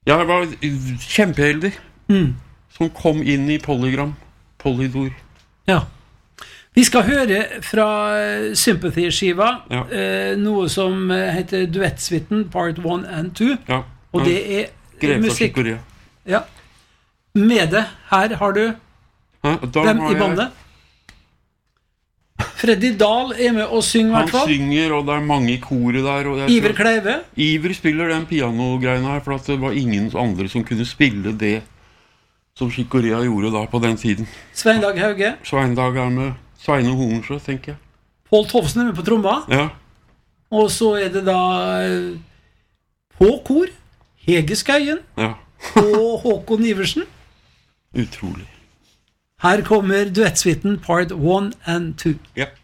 Jeg var kjempeheldig som kom inn i Polydor. Ja. Vi skal høre fra Sympathy-skiva noe som heter Duettsuiten Part 1 and 2. Ja. Og det er musikk. Ja. Med det, her har du dem i bandet. Freddy Dahl er med og synger I hvert fall. Han synger, og det er mange i koret der. Og Iver Kleive. Iver spiller den pianogreina her, for at det var ingen andre som kunne spille det som Chicorea gjorde da på den tiden. Sveindag Hauge. Sveindag er med. Sveine Hornsjø, tenker jeg. Pål Tovsen er med på tromma. Ja. Og så er det da på kor Hege Skøyen og Håkon Iversen. Utrolig. Her kommer Duettsuiten Part 1 and 2. Ja.